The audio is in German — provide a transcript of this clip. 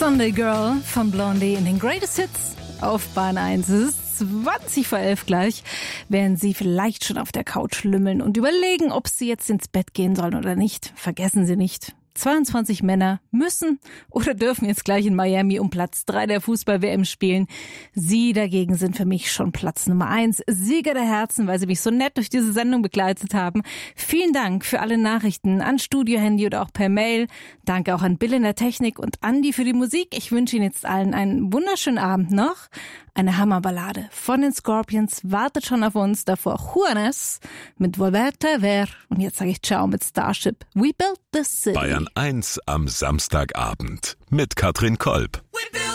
Sunday Girl von Blondie in den Greatest Hits auf Bahn 1. Es ist 20 vor 11 gleich, während Sie vielleicht schon auf der Couch lümmeln und überlegen, ob Sie jetzt ins Bett gehen sollen oder nicht. Vergessen Sie nicht, 22 Männer müssen oder dürfen jetzt gleich in Miami um Platz 3 der Fußball-WM spielen. Sie dagegen sind für mich schon Platz Nummer 1. Sieger der Herzen, weil Sie mich so nett durch diese Sendung begleitet haben. Vielen Dank für alle Nachrichten an Studiohandy oder auch per Mail. Danke auch an Bill in der Technik und Andi für die Musik. Ich wünsche Ihnen jetzt allen einen wunderschönen Abend noch. Eine Hammerballade von den Scorpions wartet schon auf uns. Davor Juanes mit Volverte Ver. Und jetzt sage ich Ciao mit Starship. We built the city. Bayern 1 am Samstagabend mit Katrin Kolb.